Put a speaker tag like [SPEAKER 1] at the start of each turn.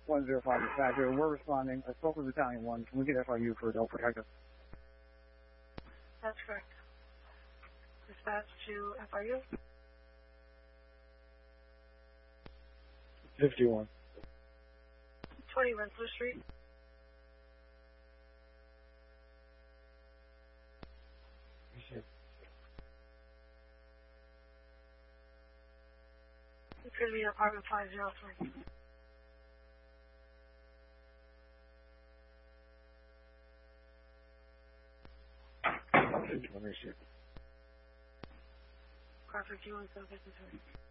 [SPEAKER 1] 105 dispatcher. We're responding. I spoke with Battalion 1. Can we get FRU for adult protective?
[SPEAKER 2] That's correct. Dispatch to FRU.
[SPEAKER 1] 51.
[SPEAKER 2] 20 Rensselaer Street. It's going to be apartment 503. Crawford, 21753.